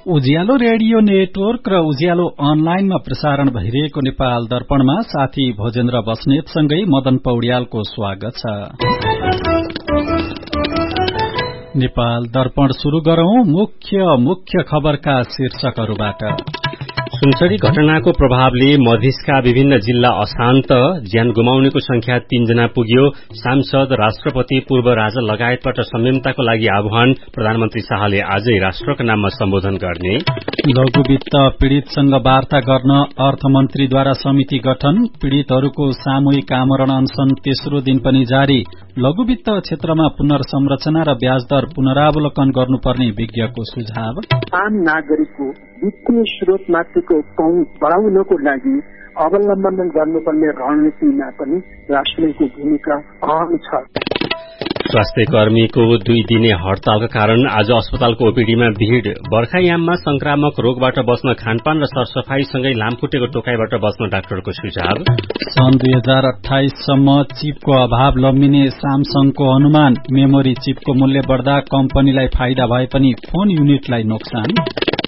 उज्यालो radio network र उज्यालो अनलाइनमा प्रसारण भइरहेको नेपाल दर्पणमा साथी भोजेन्द्र बस्नेतसँगै मदन पौड्यालको स्वागत छ। नेपाल दर्पण शुरू गरौं मुख्य खबरका शीर्षकहरूबाट। सुनसरी घटनाको प्रभावले मधेसका विभिन्न जिल्ला अशान्त, ज्यान गुमाउनेको संख्या 3 जना पुग्यो। सांसद, राष्ट्रपति, पूर्व राजा लगायतबाट संयमताको लागि आह्वान, प्रधानमन्त्री शाहले आजै राष्ट्रका नाममा सम्बोधन गर्ने। लघुवित्त पीड़ितसँग वार्ता गर्न अर्थमन्त्रीद्वारा समिति गठन, पीड़ितहरूको सामूहिक आमरण अनशन तेस्रो दिन पनि जारी। लघुवित्त क्षेत्रमा पुनर्संरचना र ब्याजदर पुनरावलोकन गर्नुपर्ने विज्ञको सुझाव। आम नागरिकको वित्तीय स्रोत माथिको पहुँच बढाउनको लागि अवलम्बन गर्नुपर्ने रणनीतिमा पनि राष्ट्रको भूमिका अहम छ। स्वास्थ्य कर्मीको 2 दिने हड़तालका कारण आज अस्पतालको ओपीडीमा भीड़। बर्खायाममा संक्रामक रोगबाट बस्न खानपान र सरसफाईसँगै लामखुट्टेको टोकाइबाट बस्न डाक्टरको सुझाव। सन् 2028 सम्म चिपको अभाव लम्बिने सामसङको अनुमान, मेमोरी चिपको मूल्य बढ्दा कम्पनीलाई फाइदा भए पनि फोन युनिटलाई नोक्सान।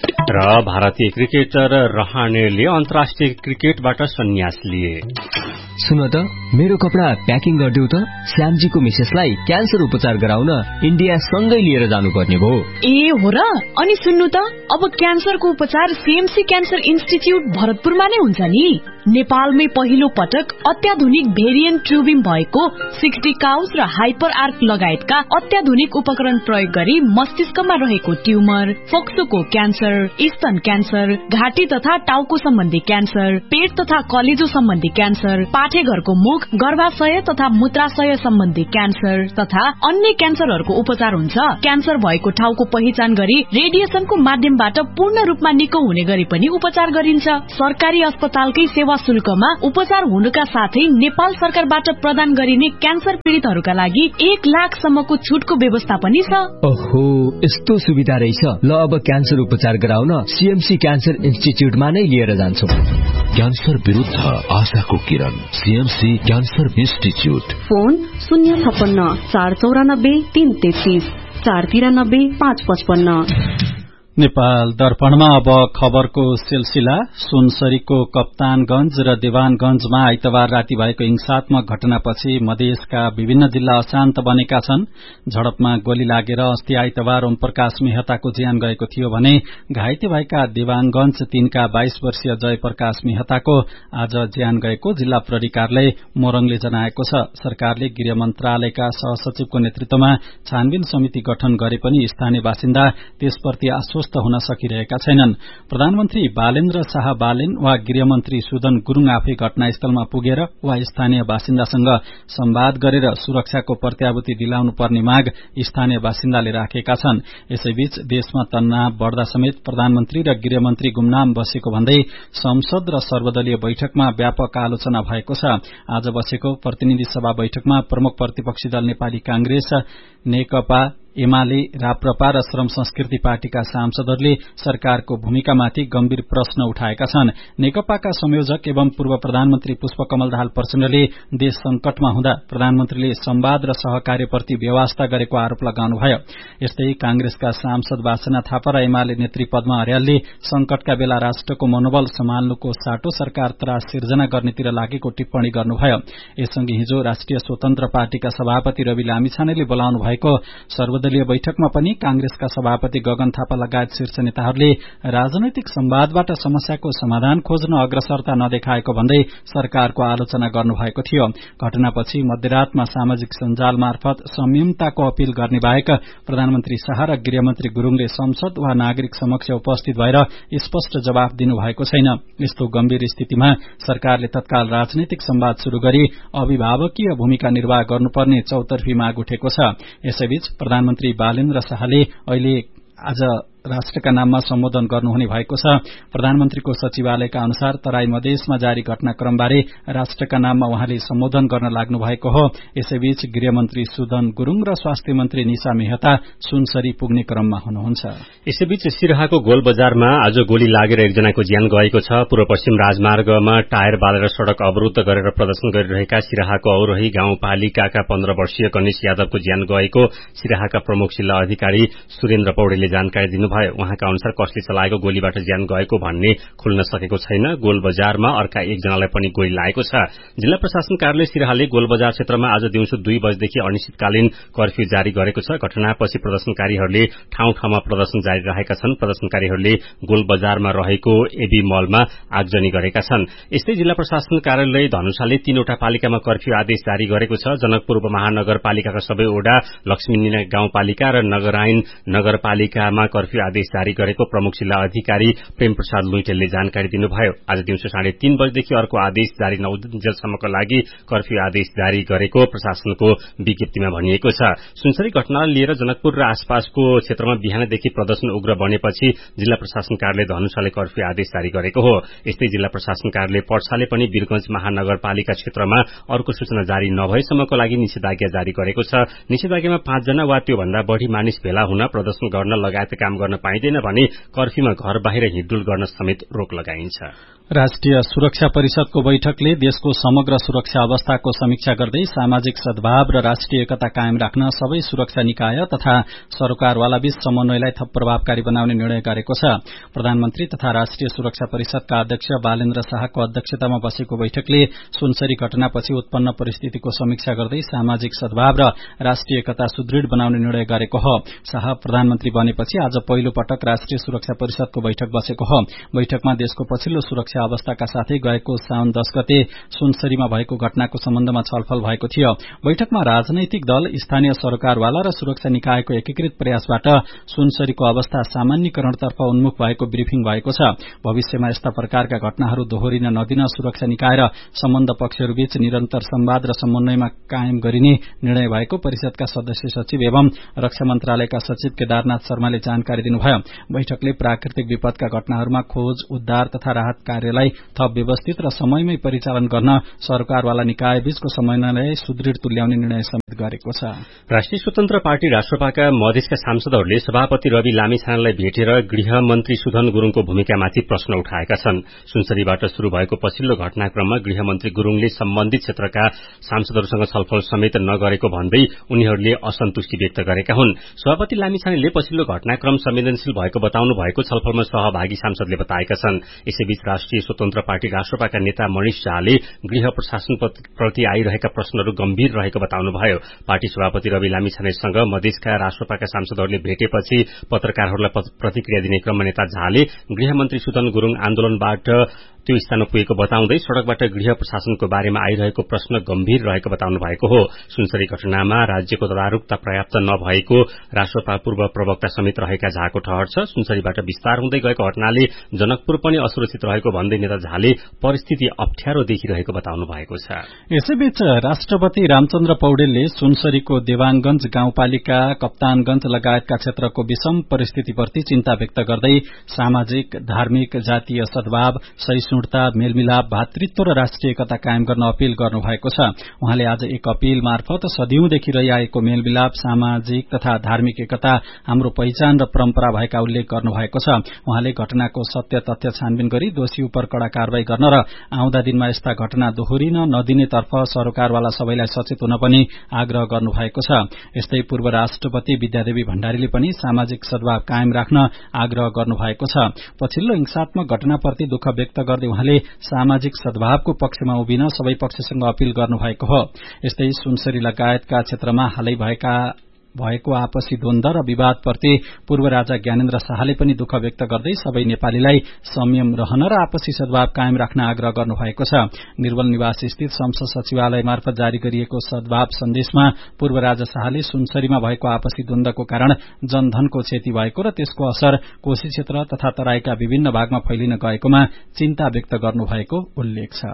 र भारतीय क्रिकेटर रहानेले अन्तर्राष्ट्रिय क्रिकेटबाट सन्यास लिए। सुन त, मेरो कपडा प्याकिङ गरिदेऊ त। श्यामजीको मिसेसलाई क्यान्सर उपचार गराउन इन्डिया सँगै लिएर जानुपर्ने भयो। ए हो र? अनि सुन्नु त, अब क्यान्सरको उपचार सीएमसी क्यान्सर इन्स्टिच्युट भरतपुरमा नै हुन्छ नि। नेपालमै पहिलो पटक अत्याधुनिक भेरिएन्ट ट्युबिङ भएको 60 काउस र हाइपर आर्क लगायतका अत्याधुनिक उपकरण प्रयोग गरी मस्तिष्कमा रहेको ट्युमर, फोक्सोको क्यान्सर, स्तन क्यान्सर, घाँटी तथा टाउको सम्बन्धी क्यान्सर, पेट तथा कलेजो सम्बन्धी क्यान्सर, पाठेघरको मुख, गर्भाशय तथा मूत्राशय सम्बन्धी क्यान्सर तथा अन्य क्यान्सरहरूको उपचार हुन्छ। क्यान्सर भएको ठाउँको पहिचान गरी रेडिएसनको माध्यमबाट पूर्ण रूपमा निको हुने गरी पनि उपचार गरिन्छ। सरकारी अस्पतालकै सेवा शुल्कमा उपचार हुनुका साथै नेपाल सरकारबाट प्रदान गरिने क्यान्सर पीड़ितहरूका लागि 1 लाखसम्मको छुटको व्यवस्था पनि छ। ओहो, यस्तो सुविधा रहेछ। ल, अब क्यान्सर उपचार गराउन सीएमसी क्यान्सर इन्स्टिच्युटमा नै लिएर जान्छु। क्यान्सर विरुद्ध आशाको किरण, CMC cancer institute. Phone 056 494 333 493 555। Nepal दर्पणमा अब खबरको सिलसिला। सुनसरीको कप्तानगंज र देवानगंजमा आइतबार राति भएको हिंसात्मक घटनापछि मधेसका विभिन्न जिल्ला अशान्त बनेका छन्। झडपमा गोली लागेर अस्ति आइतबार ओमप्रकाश मेहताको ज्यान गएको थियो भने घाइते भएका देवानगंज 3 का 22 वर्षीय जयप्रकाश मेहताको आज ज्यान गएको जिल्ला प्रहरी कार्यालय मोरङले जनाएको छ। सरकारले गृह मन्त्रालयका सहसचिवको नेतृत्वमा छानबिन समिति गठन गरे पनि स्थानीय बासिन्दा त्यसप्रति आश्वस्त हुन सकिरहेका छैनन्। प्रधानमन्त्री बालेन्द्र शाह बालेन वा गृहमन्त्री सुदन गुरूङ आफै घटनास्थलमा पुगेर वा स्थानीय बासिन्दासँग संवाद गरेर सुरक्षाको प्रत्याभूति दिलाउनु पर्ने माग स्थानीय बासिन्दाले राखेका छन्। यसैबीच देशमा तनाव बढ़दा समेत प्रधानमन्त्री र गृहमन्त्री गुमनाम बसेको भन्दै संसद र सर्वदलीय बैठकमा व्यापक आलोचना भएको छ। आज बसेको प्रतिनिधि सभा बैठकमा प्रमुख प्रतिपक्षी दल नेपाली कांग्रेस, नेकपा एमाले, राप्रपा र श्रम संस्कृति पार्टीका सांसदहरूले सरकारको भूमिकामाथि गम्भीर प्रश्न उठाएका छन्। नेकपाका संयोजक एवं पूर्व प्रधानमन्त्री पुष्पकमल दाहाल प्रचण्डले देश संकटमा हुँदा प्रधानमन्त्रीले संवाद र सहकार्यप्रति व्यवस्था गरेको आरोप लगाउनुभयो। यस्तै कांग्रेसका सांसद वासना थापा र एमाले नेत्री पद्मा अर्यालले संकटका बेला राष्ट्रको मनोबल सम्हाल्नुको साटो सरकार त्रास सिर्जना गर्नेतिर लागेको टिप्पणी गर्नुभयो। यससँगै हिजो राष्ट्रिय स्वतन्त्र पार्टीका सभापति रवि लामिछानेले बोलाउनु भएको सर्वदलीय बैठकमा पनि कांग्रेसका सभापति गगन थापा लगायत शीर्ष नेताहरूले राजनैतिक संवादबाट समस्याको समाधान खोज्न अग्रसरता नदेखाएको भन्दै सरकारको आलोचना गर्नुभएको थियो। घटनापछि मध्यरातमा सामाजिक सञ्जाल मार्फत संयमताको अपील गर्ने बाहेक प्रधानमन्त्री शाह र गृहमन्त्री गुरूङले संसद वा नागरिक समक्ष उपस्थित भएर स्पष्ट जवाफ दिनुभएको छैन। यस्तो गम्भीर स्थितिमा सरकारले तत्काल राजनैतिक संवाद शुरू गरी अभिभावकीय भूमिका निर्वाह गर्नुपर्ने चौतर्फी माग उठेको छ। यसैबीच प्रधानमन्त्री बालेन्द्र शाहले अहिले आज राष्ट्रका नाममा सम्बोधन गर्नुहुने भएको छ। प्रधानमन्त्रीको सचिवालयका अनुसार तराई मधेसमा जारी घटनाक्रमबारे राष्ट्रका नाममा उहाँले सम्बोधन गर्न लाग्नु भएको हो। यसैबीच गृहमन्त्री सुदन गुरूङ र स्वास्थ्य मन्त्री निशा मेहता सुनसरी पुग्ने क्रममा हुनुहुन्छ। यसैबीच सिराहाको गोल बजारमा आज गोली लागेर एकजनाको ज्यान गएको छ। पूर्व पश्चिम राजमार्गमा टायर बालेर सड़क अवरूद्ध गरेर प्रदर्शन गरिरहेका सिराहाको औरही गाउँपालिकाका 15 वर्षीय गणेश यादवको ज्यान गएको सिराहाका प्रमुख जिल्ला अधिकारी सुरेन्द्र पौडेलले जानकारी दिनुभयो। दिनुभयो। उहाँका अनुसार कसले चलाएको गोलीबाट ज्यान गएको भन्ने खुल्न सकेको छैन। गोल बजारमा अर्का एकजनालाई पनि गोली लागेको छ। जिल्ला प्रशासन कार्यालय सिराहाले गोल बजार क्षेत्रमा आज दिउँसो 2 बजेदेखि अनिश्चितकालीन कर्फ्यू जारी गरेको छ। घटनापछि प्रदर्शनकारीहरूले ठाउँ ठाउँमा प्रदर्शन जारी राखेका छन्। प्रदर्शनकारीहरूले गोल बजारमा रहेको एबी मलमा आगजनी गरेका छन्। यस्तै जिल्ला प्रशासन कार्यालय धनुषाले 3 वटा पालिकामा कर्फ्यू आदेश जारी गरेको छ। जनकपुर उपमहानगरपालिकाका सबै ओडा, लक्ष्मीनिना गाउँपालिका र नगरायन नगरपालिकामा कर्फ्यू आदेश जारी गरेको प्रमुख जिल्ला अधिकारी प्रेम प्रसाद लुइटेलले जानकारी दिनुभयो। आज दिउँसो 3:30 बजेदेखि अर्को आदेश जारी नहुन्जेलसम्मको लागि कर्फ्यू आदेश जारी गरेको प्रशासनको विज्ञप्तिमा भनिएको छ। सुनसरी घटनालाई लिएर जनकपुर र आसपासको क्षेत्रमा बिहानदेखि प्रदर्शन उग्र बनेपछि जिल्ला प्रशासन कार्यालय धनुषाले कर्फ्यू आदेश जारी गरेको हो। यस्तै जिल्ला प्रशासन कार्यालय पर्साले पनि वीरगंज महानगरपालिका क्षेत्रमा अर्को सूचना जारी नभएसम्मको लागि निषेधाज्ञा जारी गरेको छ। निषेधाज्ञामा 5 जना वा त्योभन्दा बढ़ी मानिस भेला हुन, प्रदर्शन गर्न लगायत काम गर्न पाइँदैन भने कर्फ्यूमा घर बाहिर हिँडडुल गर्न समेत रोक लगाइन्छ। राष्ट्रिय सुरक्षा परिषदको बैठकले देशको समग्र सुरक्षा अवस्थाको समीक्षा गर्दै सामाजिक सद्भाव र राष्ट्रिय एकता कायम राख्न सबै सुरक्षा निकाय तथा सरकारवालाबीच समन्वयलाई थप प्रभावकारी बनाउने निर्णय गरेको छ। प्रधानमन्त्री तथा राष्ट्रिय सुरक्षा परिषदका अध्यक्ष बालेन्द्र शाहको अध्यक्षतामा बसेको बैठकले सुनसरी घटनापछि उत्पन्न परिस्थितिको समीक्षा गर्दै सामाजिक सद्भाव र राष्ट्रिय एकता सुदृढ़ बनाउने निर्णय गरेको हो। शाह प्रधानमन्त्री बनेपछि आज पहिलो पटक राष्ट्रिय सुरक्षा परिषदको बैठक बसेको हो। बैठकमा देशको पछिल्लो सुरक्षा अवस्थाका साथै गएको साउन 10 गते सुनसरीमा भएको घटनाको सम्बन्धमा छलफल भएको थियो। बैठकमा राजनैतिक दल, स्थानीय सरकारवाला र सुरक्षा निकायको एकीकृत प्रयासबाट सुनसरीको अवस्था सामान्यकरणतर्फ उन्मुख भएको ब्रिफिङ भएको छ। भविष्यमा यस्ता प्रकारका घटनाहरू दोहोरिन नदिन सुरक्षा निकाय र सम्बन्ध पक्षहरूबीच निरन्तर संवाद र समन्वयमा कायम गरिने निर्णय भएको परिषदका सदस्य सचिव एवं रक्षा मन्त्रालयका सचिव केदारनाथ शर्माले जानकारी दिनुभयो। बैठकले प्राकृतिक विपदका घटनाहरूमा खोज, उद्धार तथा राहत कार्यलाई थप व्यवस्थित र समयमै परिचालन गर्न सरकारवाला निकाय बीचको समन्वयलाई सुदृढ़ तुल्याउने निर्णय समेत गरेको छ। राष्ट्रिय स्वतन्त्र पार्टी राष्ट्रपाका मधेसका सांसदहरूले सभापति रवि लामिछानेलाई भेटेर गृहमन्त्री सुधन गुरूङको भूमिकामाथि प्रश्न उठाएका छन्। सुनसरीबाट शुरू भएको पछिल्लो घटनाक्रममा गृहमन्त्री गुरूङले सम्बन्धित क्षेत्रका सांसदहरूसँग छलफल समेत नगरेको भन्दै उनीहरूले असन्तुष्टि व्यक्त गरेका हुन्। सभापति लामिछानेले पछिल्लो घटनाक्रम संवेदनशील भएको बताउनु भएको छलफलमा सहभागी सांसदले बताएका छन्। यसैबीच राष्ट्रिय स्वतन्त्र पार्टी राष्ट्रपाका नेता मणिष शाहले गृह प्रशासनप्रति आइरहेका प्रश्नहरू गम्भीर रहेको बताउनुभयो। पार्टी सभापति रवि लामिछानेसँग मधेसका राष्ट्रपाका सांसदहरूले भेटेपछि पत्रकारहरूलाई प्रतिक्रिया दिने क्रममा नेता झाले गृहमन्त्री सुधन गुरूङ आन्दोलनबाट त्यो स्थानमा पुगेको बताउँदै सड़कबाट गृह प्रशासनको बारेमा आइरहेको प्रश्न गम्भीर रहेको बताउनु भएको हो। सुनसरी घटनामा राज्यको तदारुकता पर्याप्त नभएको राष्ट्रपा पूर्व प्रवक्ता समेत रहेका झाको ठहर छ। सुनसरीबाट विस्तार हुँदै गएको घटनाले जनकपुर पनि असुरक्षित रहेको भन्दै नेता झाले परिस्थिति अप्ठ्यारो देखिरहेको बताउनु भएको छ। यसैबीच राष्ट्रपति रामचन्द्र पौडेलले सुनसरीको देवानगंज गाउँपालिका, कप्तानगंज लगायतका क्षेत्रको विषम परिस्थितिप्रति चिन्ता व्यक्त गर्दै सामाजिक, धार्मिक, जातीय सद्भाव, सहिष्णुता, मेलमिलाप, भातृत्व र राष्ट्रिय एकता कायम गर्न अपील गर्नुभएको छ। उहाँले आज एक अपील मार्फत सदियौंदेखि रहिआएको मेलमिलाप, सामाजिक तथा धार्मिक एकता हाम्रो पहिचान र परम्परा भएका उल्लेख गर्नुभएको छ। उहाँले घटनाको सत्य तथ्य छानबिन गरी दोषी उपर कड़ा कारवाही गर्न र आउँदा दिनमा यस्ता घटना दोहोरिन नदिनेतर्फ सरकारवाला सबैलाई सचेत हुन पनि आग्रह गर्नुभएको छ। यस्तै पूर्व राष्ट्रपति विद्यादेवी भण्डारीले पनि सामाजिक सद्भाव कायम राख्न आग्रह गर्नुभएको छ। पछिल्लो हिंसात्मक घटनाप्रति दुःख व्यक्त गर्दै उहाँले सामाजिक सद्भावको पक्षमा उभिन सबै पक्षसँग अपील गर्नुभएको हो। यस्तै सुनसरी लगायतका क्षेत्रमा हालै भएको आपसी द्वन्द्व र विवादप्रति पूर्व राजा ज्ञानेन्द्र शाहले पनि दुःख व्यक्त गर्दै सबै नेपालीलाई संयम रहन र आपसी सद्भाव कायम राख्न आग्रह गर्नुभएको छ। निर्मल निवास स्थित संसद सचिवालय मार्फत जारी गरिएको सद्भाव सन्देशमा पूर्व राजा शाहले सुनसरीमा भएको आपसी द्वन्द्वको कारण जनधनको क्षति भएको र त्यसको असर कोशी क्षेत्र तथा तराईका विभिन्न भागमा फैलिन गएकोमा चिन्ता व्यक्त गर्नुभएको उल्लेख छ।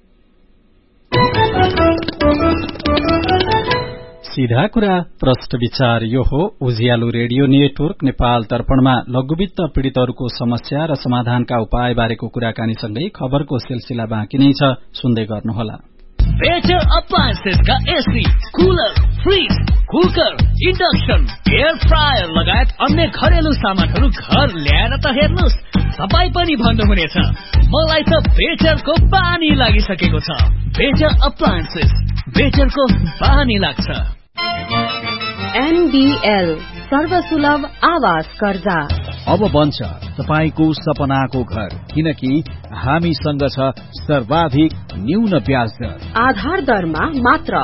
सीधा कुरा प्रश्न विचार यो हो उज्यालो रेडियो नेटवर्क नेपाल दर्पणमा लघुवित्त पीड़ितहरूको समस्या र समाधानका उपाय बारेको कुराकानीसँगै खबरको सिलसिला बाँकी नै छ, सुन्दै गर्नुहोला। बेटर अप्लायन्सेस का AC, cooler, fridge, cooker, induction, air fryer लगायत अन्य घरेलु सामानहरू घर ल्याएर त हेर्नुस्, तपाईँ पनि भन्नुहुनेछ मलाई त बेटरको बानी लागिसकेको छ। बेटर अप्लायन्सेस, बेटरको बानी लाग्छ। NBL सर्वसुलभ आवास कर्जा अब बन्छ तपाईको सपनाको घर, किनकि हामीसँग छ सर्वाधिक न्यून ब्याज दर। आधार दरमा मात्र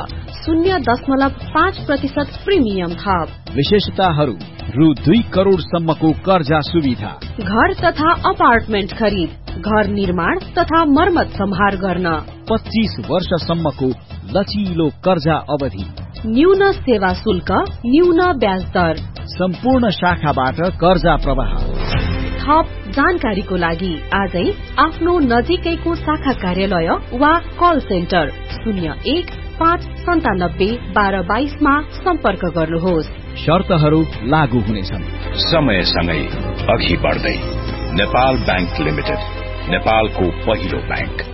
0.5% प्रिमियम थप। विशेषताहरू: रु 2 करोड़ सम्मको कर्जा सुविधा, घर तथा अपार्टमेन्ट खरिद, घर निर्माण तथा मर्मत सम्हार गर्न, 25 वर्षसम्मको लचिलो कर्जा अवधि, न्यून सेवा शुल्क, न्यून ब्याज दर, सम्पूर्ण शाखाबाट कर्जा प्रवाह। थप जानकारीको लागि आजै आफ्नो नजिकैको शाखा कार्यालय वा कल सेन्टर 01-597-1222 मा सम्पर्क गर्नुहोस्। शर्तहरू लागू हुनेछन्। समयसँगै अघि बढ्दै नेपाल बैंक लिमिटेड, नेपालको पहिलो बैंक।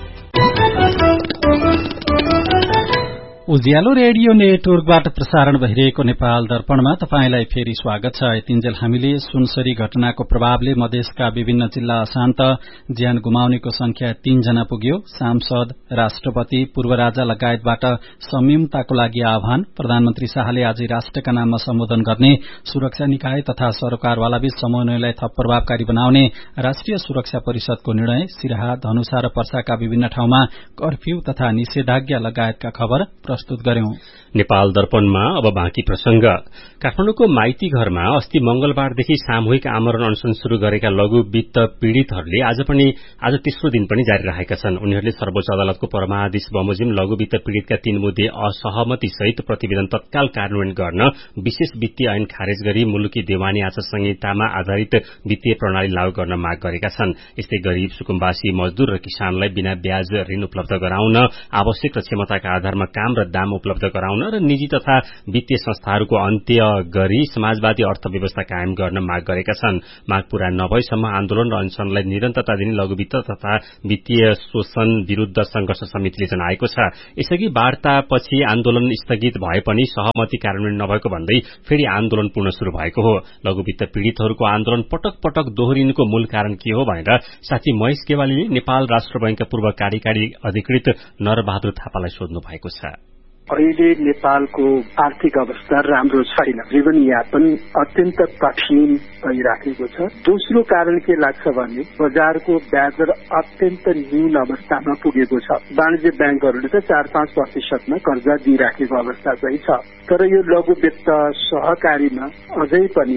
उज्यालो रेडियो नेटवर्कबाट प्रसारण भइरहेको नेपाल दर्पणमा तपाईंलाई फेरि स्वागत छ। यतिन्जेल हामीले सुनसरी घटनाको प्रभावले मधेसका विभिन्न जिल्ला अशान्त, ज्यान गुमाउनेको संख्या 3 जना पुग्यो, सांसद, राष्ट्रपति, पूर्व राजा लगायतबाट संयमताको लागि आह्वान, प्रधानमन्त्री शाहले आज राष्ट्रका नाममा सम्बोधन गर्ने, सुरक्षा निकाय तथा सरकारवालाबीच समन्वयलाई थप प्रभावकारी बनाउने राष्ट्रिय सुरक्षा परिषदको निर्णय, सिराहा, धनुषा र पर्साका विभिन्न ठाउँमा कर्फ्यू तथा निषेधाज्ञा लगायतका खबर प्रस्तुत गर्यौं। नेपाल दर्पणमा अब बाँकी प्रसंग। काठमाडौँको माइती घरमा अस्ति मंगलबारदेखि सामूहिक आमरण अनशन शुरू गरेका लघु वित्त पीड़ितहरूले आज तेस्रो दिन पनि जारी राखेका छन्। उनीहरूले सर्वोच्च अदालतको परमादेश बमोजिम लघु वित्त पीड़ितका 3 मुद्दे असहमति सहित प्रतिवेदन तत्काल कार्यान्वयन गर्न विशेष वित्तीय ऐन खारेज गरी मुलुकी देवानी आचार संहितामा आधारित वित्तीय प्रणाली लागू गर्न माग गरेका छन्। यस्तै गरीब, सुकुम्बासी, मजदूर र किसानलाई बिना ब्याज ऋण उपलब्ध गराउन, आवश्यक र क्षमताका आधारमा काम र दाम उपलब्ध गराउन र निजी तथा वित्तीय संस्थाहरूको अन्त्य गरी समाजवादी अर्थव्यवस्था कायम गर्न माग गरेका छन्। माग पूरा नभएसम्म आन्दोलन र अनशनलाई निरन्तरता दिने लघु वित्त तथा वित्तीय शोषण विरूद्ध संघर्ष समितिले जनाएको छ। यसअघि वार्तापछि आन्दोलन स्थगित भए पनि सहमति कार्यान्वयन नभएको भन्दै फेरि आन्दोलन पुनः शुरू भएको हो। लघु वित्त पीड़ितहरूको आन्दोलन पटक पटक दोहोरिनुको मूल कारण के हो भनेर साथी महेश गेवालीले नेपाल राष्ट्र बैंकका पूर्व कार्यकारी अधिकृत नरबहादुर थापालाई सोध्नु भएको छ। अहिले नेपालको आर्थिक अवस्था राम्रो छैन, जीवनयापन अत्यन्त कठिन भइराखेको छ। दोस्रो कारण के लाग्छ भने बजारको ब्याज दर अत्यन्त न्यून अवस्थामा पुगेको छ। वाणिज्य ब्याङ्कहरूले त 4-5% कर्जा दिइराखेको अवस्था चाहिँ छ, तर यो लघु वित्त सहकारीमा अझै पनि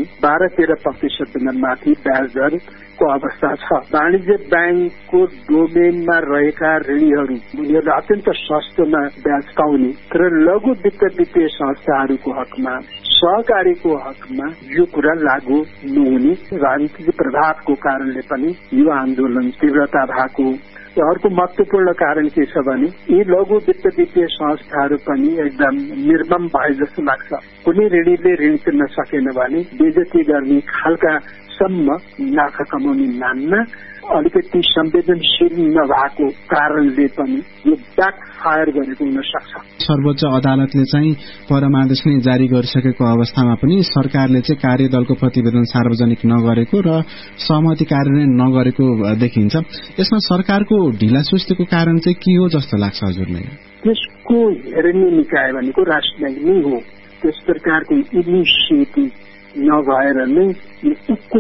12-13% माथि ब्याज दरको अवस्था छ। वाणिज्य ब्याङ्कको डोमेनमा रहेका ऋणीहरू उनीहरूले अत्यन्त सस्तोमा ब्याज पाउने, तर लघु वित्त वित्तीय संस्थाहरूको हकमा, सहकारीको हकमा यो कुरा लागू नहुने राजनीतिक प्रभावको कारणले पनि यो आन्दोलन तीव्रता भएको। अर्को महत्वपूर्ण कारण के छ भने यी लघु वित्त वित्तीय संस्थाहरू पनि एकदम निर्मम भए जस्तो लाग्छ। कुनै ऋणीले ऋण तिर्न सकेन भने बेइज्जती गर्ने खालका सम्म नाफा कमाउने नाममा अलिकति संवेदनशील नभएको कारणले पनि यो ब्याकफायर गरेको हुन सक्छ। सर्वोच्च अदालतले चाहिँ परमादेश नै जारी गरिसकेको अवस्थामा पनि सरकारले चाहिँ कार्यदलको प्रतिवेदन सार्वजनिक नगरेको र सहमति कार्यान्वयन नगरेको देखिन्छ। यसमा सरकारको ढिलासुस्तीको कारण चाहिँ के हो जस्तो लाग्छ हजुरलाई? त्यसको हेर्ने निकाय भनेको राष्ट्र बैंक नै हो। त्यस प्रकारको इनिसिएटिभ नभएर नै यो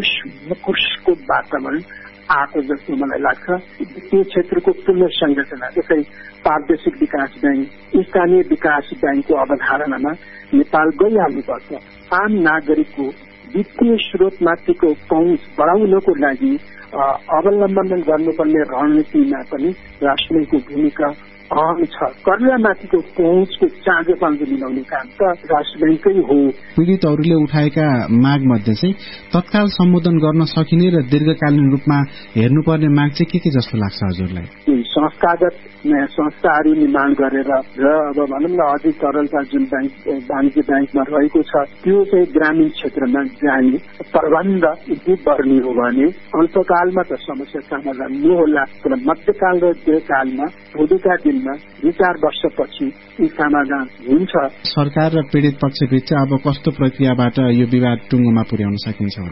उकुसको वातावरण आएको जस्तो मलाई लाग्छ। वित्तीय क्षेत्रको पुनर्संरचना, जस्तै प्रादेशिक विकास बैंक, स्थानीय विकास बैंकको अवधारणामा नेपाल गइहाल्नुपर्छ। आम नागरिकको वित्तीय स्रोतमाथिको पहुँच बढाउनको लागि अवलम्बन गर्नुपर्ने रणनीतिमा पनि राष्ट्र बैंकको भूमिका अहम छ। कर्जामाथिको पहुँचको चाँजो मिलाउने काम त राष्ट्र बैंकै हो। पीड़ितहरूले उठाएका माग मध्ये चाहिँ तत्काल सम्बोधन गर्न सकिने र दीर्घकालीन रूपमा हेर्नुपर्ने माग चाहिँ के जस्तो लाग्छ हजुरलाई? संस्थागत नयाँ संस्थाहरू निर्माण गरेर र अब भनौँ न अझै तरलता जुन बैंक वाणिज्य ब्याङ्कमा रहेको छ त्यो चाहिँ ग्रामीण क्षेत्रमा जाने प्रबन्ध यदि बढ्ने हो भने अन्तकालमा त समस्या समाधान नहोला, तर मध्यकाल र दीर्घकालमा भोलिका दिनमा 2-4 वर्षपछि यी समाधान हुन्छ। सरकार र पीड़ित पक्षबीच अब कस्तो प्रक्रियाबाट यो विवाद टुङ्गोमा पुर्याउन सकिन्छ होला?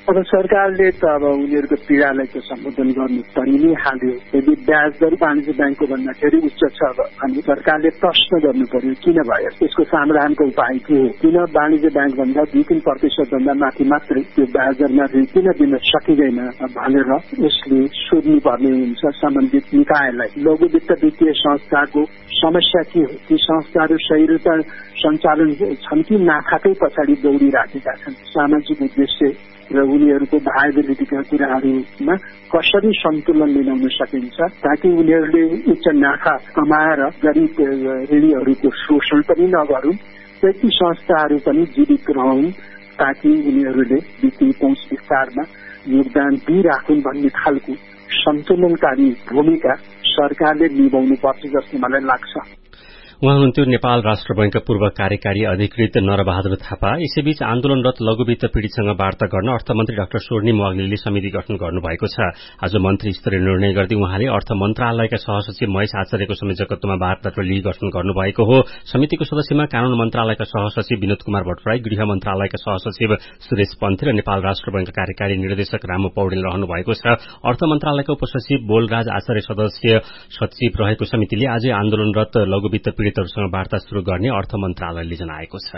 अब सरकारले त अब उनीहरूको पीडालाई त सम्बोधन गर्नु परि नै हाल्यो। यदि ब्याज दर वाणिज्य ब्याङ्कको भन्दाखेरि उच्च छ भने सरकारले प्रश्न गर्नु पर्यो किन भयो, यसको समाधानको उपाय के हो, किन वाणिज्य ब्याङ्क भन्दा 2-3% भन्दा माथि मात्रै त्यो ब्याज दरमा ऋण किन दिन सकिँदैन भनेर यसले सोध्नु पर्ने हुन्छ सम्बन्धित निकायलाई। लघु वित्त वित्तीय संस्थाको समस्या के हो, ती संस्थाहरू सही रूपमा सञ्चालन छन् कि नाखाकै पछाडि दौडिराखेका छन्, सामाजिक उद्देश्य र उनीहरूको भाइबिलिटीका कुराहरूमा कसरी सन्तुलन मिलाउन सकिन्छ ताकि उनीहरूले उच्च नाफा कमाएर गरिब ऋणीहरूको शोषण पनि नगरून्, ती संस्थाहरू पनि जीवित रहन् ताकि उनीहरूले वित्तीय पहुँच विस्तारमा योगदान दिइराखुन् भन्ने खालको सन्तुलनकारी भूमिका सरकारले निभाउनु पर्छ जस्तो मलाई लाग्छ। उहाँ हुनुहुन्थ्यो नेपाल राष्ट्र बैंकका पूर्व कार्यकारी अधिकृत नरबहादुर थापा। यसैबीच आन्दोलनरत लघुवित्त पीड़ितसँग वार्ता गर्न अर्थमन्त्री डाक्टर स्वर्णिम वाग्लेले समिति गठन गर्नुभएको छ। आज मन्त्री स्तरीय निर्णय गर्दै उहाँले अर्थ मन्त्रालयका सहसचिव महेश आचार्यको संयोजकत्वमा वार्ता टोली गठन गर्नुभएको हो। समितिको सदस्यमा कानून मन्त्रालयका सहसचिव विनोद कुमार भट्टराई, गृह मन्त्रालयका सहसचिव सुरेश पन्थी र नेपाल राष्ट्र बैंकका कार्यकारी निर्देशक रामु पौडेल रहनु भएको छ। अर्थ मन्त्रालयका उपसचिव बोलराज आचार्य सदस्य सचिव रहेको समितिले आज आन्दोलनरत लघुवित्त पीड़ितहरूसँग वार्ता शुरू गर्ने अर्थ मन्त्रालयले जनाएको छ।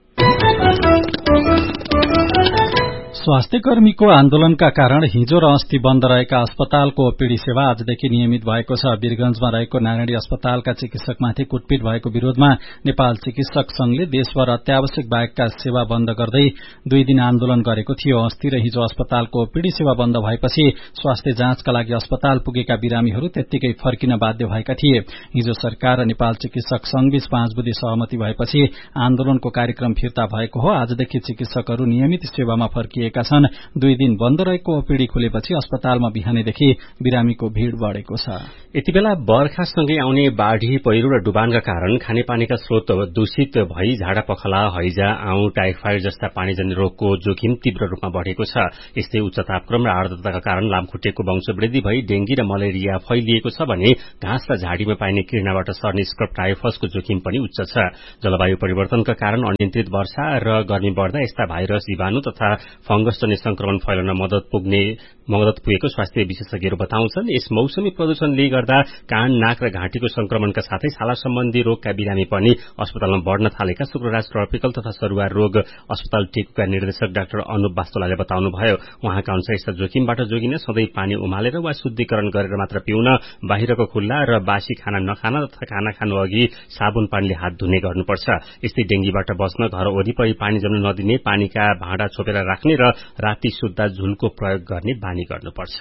स्वास्थ्य कर्मीको आन्दोलनका कारण हिजो र अस्ति बन्द रहेका अस्पतालको ओपीडी सेवा आजदेखि नियमित भएको छ। वीरगंजमा रहेको नारायणी अस्पतालका चिकित्सकमाथि कुटपिट भएको विरोधमा नेपाल चिकित्सक संघले देशभर अत्यावश्यक बाहेकका सेवा बन्द गर्दै 2 दिन आन्दोलन गरेको थियो। अस्ति र हिजो अस्पतालको ओपीडी सेवा बन्द भएपछि स्वास्थ्य जाँचका लागि अस्पताल पुगेका बिरामीहरू त्यत्तिकै फर्किन बाध्य भएका थिए। हिजो सरकार र नेपाल चिकित्सक संघबीच 5 बुँदे सहमति भएपछि आन्दोलनको कार्यक्रम फिर्ता भएको हो। आजदेखि चिकित्सकहरू नियमित सेवामा फर्किए छन्। 2 दिन बन्द रहेको ओपीडी खुलेपछि अस्पतालमा बिहानैदेखि बिरामीको भीड़ बढ़ेको छ। यतिबेला बर्खासँगै आउने बाढ़ी, पहिरो र डुबानका कारण खानेपानीका स्रोत दूषित भई झाडा पखला, हैजा, आउँ, टाइफाइड जस्ता पानीजन्य रोगको जोखिम तीव्र रूपमा बढ़ेको छ। यस्तै उच्च तापक्रम र आर्द्रताका कारण लामखुट्टेको वंशवृद्धि भई डेंगी र मलेरिया फैलिएको छ भने घाँस र झाडीमा पाइने किर्णाबाट सर्ने स्क्रब टाइफसको जोखिम पनि उच्च छ। जलवायु परिवर्तनका कारण अनियन्त्रित वर्षा र गर्मी बढ़दा यस्ता भाइरस, जीवाणु तथा फंगसजन्य संक्रमण फैलन मद्दत पुगेको स्वास्थ्य विशेषज्ञहरू बताउँछन्। यस मौसमी प्रदूषणले गर्दा कान, नाक र घाँटीको संक्रमणका साथै छाला सम्बन्धी रोगका बिरामी पनि अस्पतालमा बढ़न थालेका शुक्रराज ट्रपिकल तथा सरुवा रोग अस्पताल टेकुका निर्देशक डाक्टर अनुप वास्तोलाले बताउनुभयो। उहाँका अनुसार यस्ता जोखिमबाट जोगिन सधैँ पानी उमालेर वा शुद्धिकरण गरेर मात्र पिउन, बाहिरको खुल्ला र बासी खाना नखान तथा खाना खानु अघि साबुन पानीले हात धुने गर्नुपर्छ। यस्तै डेंगीबाट बच्न घर वरिपरि पानी जम्न नदिने, पानीका भाँडा छोपेर राख्ने र राति सुत्दा झुलको प्रयोग गर्ने बानी गर्नुपर्छ।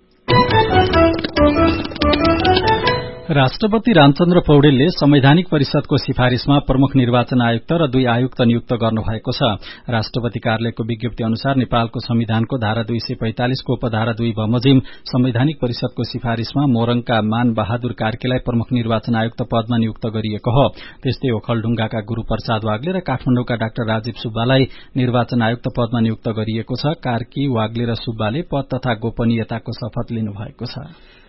राष्ट्रपति रामचन्द्र पौडेलले संवैधानिक परिषदको सिफारिशमा प्रमुख निर्वाचन आयुक्त र 2 आयुक्त नियुक्त गर्नुभएको छ। राष्ट्रपति कार्यालयको विज्ञप्ति अनुसार नेपालको संविधानको धारा 245 को उपधारा 2 बमोजिम संवैधानिक परिषदको सिफारिशमा मोरङका मान बहादुर कार्कीलाई प्रमुख निर्वाचन आयुक्त पदमा नियुक्त गरिएको हो। त्यस्तै ओखलढुंगाका गुरूप्रसाद वाग्ले र काठमाडौँका डाक्टर राजीव सुब्बालाई निर्वाचन आयुक्त पदमा नियुक्त गरिएको छ। कार्की, वाग्ले र सुब्बाले पद तथा गोपनीयताको शपथ लिनुभएको छ।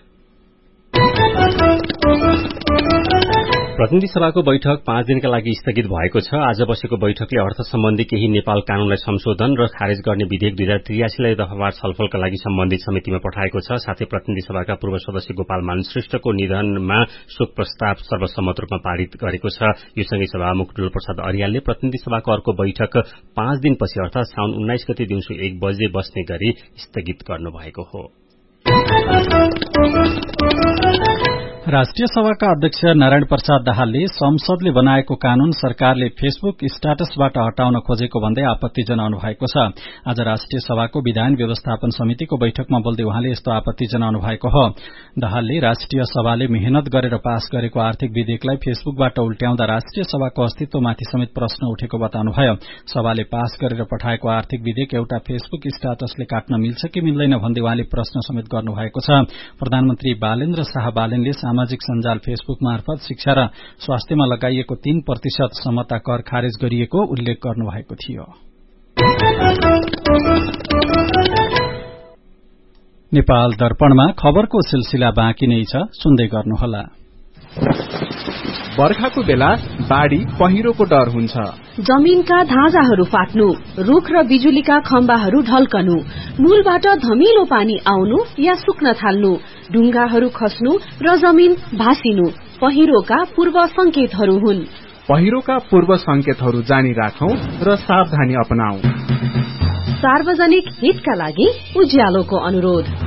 प्रतिनिधि सभाको बैठक 5 दिनका लागि स्थगित भएको छ। आज बसेको बैठकले अर्थ सम्बन्धी केही नेपाल कानूनलाई संशोधन र खारेज गर्ने विधेयक 2083 लाई दफावार छलफलका लागि सम्बन्धित समितिमा पठाएको छ। साथै प्रतिनिधि सभाका पूर्व सदस्य गोपाल मान श्रेष्ठको निधनमा शोक प्रस्ताव सर्वसम्मत रूपमा पारित गरेको छ। यो सँगै सभामुख डुल प्रसाद अरियालले प्रतिनिधि सभाको अर्को बैठक 5 दिनपछि अर्थात साउन 19 गते दिउँसो 1 बजे बस्ने गरी स्थगित गर्नुभएको हो। राष्ट्रिय सभाका अध्यक्ष नारायण प्रसाद दाहालले संसदले बनाएको कानून सरकारले फेसबुक स्ट्याटसबाट हटाउन खोजेको भन्दै आपत्ति जनाउनु भएको छ। आज राष्ट्रिय सभाको विधान व्यवस्थापन समितिको बैठकमा बोल्दै उहाँले यस्तो आपत्ति जनाउनु भएको हो। दाहालले राष्ट्रिय सभाले मेहनत गरेर पास गरेको आर्थिक विधेयकलाई फेसबुकबाट उल्ट्याउँदा राष्ट्रिय सभाको अस्तित्वमाथि समेत प्रश्न उठेको बताउनुभयो। सभाले पास गरेर पठाएको आर्थिक विधेयक एउटा फेसबुक स्ट्याटसले काट्न मिल्छ कि मिल्दैन भन्दै उहाँले प्रश्न समेत गर्नुभएको छ। प्रधानमन्त्री बालेन्द्र शाह बालेनले सामाजिक सञ्जाल फेसबुक मार्फत शिक्षा र स्वास्थ्यमा लगाइएको 3% समता कर खारेज गरिएको उल्लेख गर्नुभएको थियो। नेपाल दर्पणमा खबरको सिलसिला बाँकी नै छ, सुन्दै गर्नुहोला। बर्खाको बेला बाढी पहिरोको डर हुन्छ। जमिनका धाजाहरू फाट्नु, रुख र बिजुलीका खम्बाहरू ढल्कनु, मूलबाट धमिलो पानी आउनु या सुक्न थाल्नु, ढुङ्गाहरू खस्नु र जमिन भासिनु पहिरोका पूर्व संकेतहरू हुन्। पहिरोका पूर्व संकेतहरू जानी राखौं र सावधानी अपनाऊ। सार्वजनिक हितका लागि उज्यालोको अनुरोध।